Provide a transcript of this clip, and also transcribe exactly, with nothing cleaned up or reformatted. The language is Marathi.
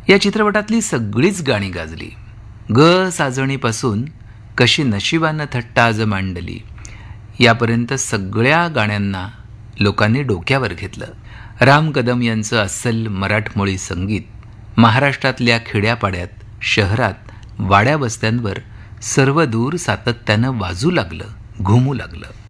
या चित्रपटातली सगळीच गाणी गाजली. ग साजणीपासून कशी नशिबानं थट्टा आज मांडली यापर्यंत सगळ्या गाण्यांना लोकांनी डोक्यावर घेतलं. राम कदम यांचं अस्सल मराठमोळी संगीत महाराष्ट्रातल्या खेड्यापाड्यात, शहरात, वाड्या वस्त्यांवर सर्वदूर सातत्यानं वाजू लागलं, घुमू लागलं.